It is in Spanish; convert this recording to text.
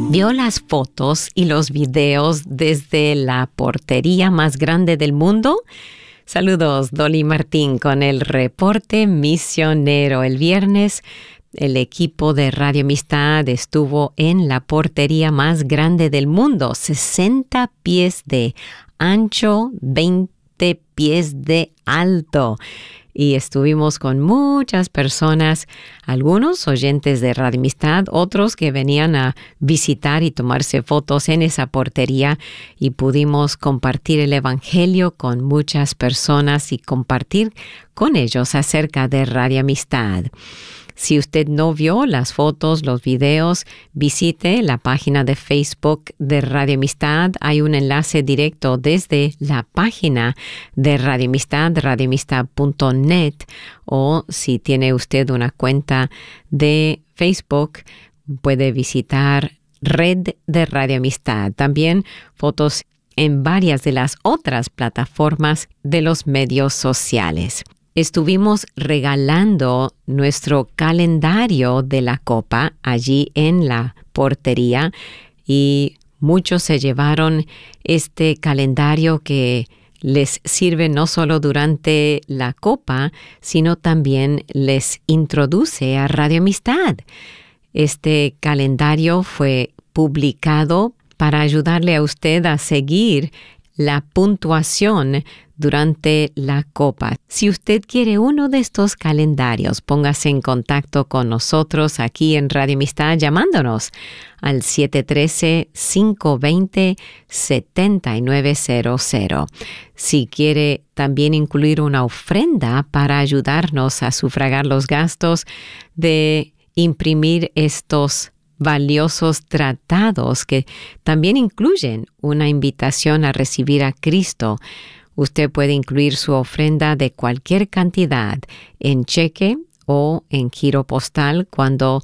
¿Vio las fotos y los videos desde la portería más grande del mundo? Saludos, Dolly Martín con el reporte misionero. El viernes, el equipo de Radio Amistad estuvo en la portería más grande del mundo, 60 pies de ancho, 20 pies de alto. Y estuvimos con muchas personas, algunos oyentes de Radio Amistad, otros que venían a visitar y tomarse fotos en esa portería, y pudimos compartir el Evangelio con muchas personas y compartir con ellos acerca de Radio Amistad. Si usted no vio las fotos, los videos, visite la página de Facebook de Radio Amistad. Hay un enlace directo desde la página de Radio Amistad, radioamistad.net, o si tiene usted una cuenta de Facebook, puede visitar Red de Radio Amistad. También fotos en varias de las otras plataformas de los medios sociales. Estuvimos regalando nuestro calendario de la Copa allí en la portería, y muchos se llevaron este calendario que les sirve no solo durante la Copa, sino también les introduce a Radio Amistad. Este calendario fue publicado para ayudarle a usted a seguir la puntuación durante la Copa. Si usted quiere uno de estos calendarios, póngase en contacto con nosotros aquí en Radio Amistad llamándonos al 713-520-7900. Si quiere también incluir una ofrenda para ayudarnos a sufragar los gastos de imprimir estos valiosos tratados que también incluyen una invitación a recibir a Cristo, usted puede incluir su ofrenda de cualquier cantidad en cheque o en giro postal cuando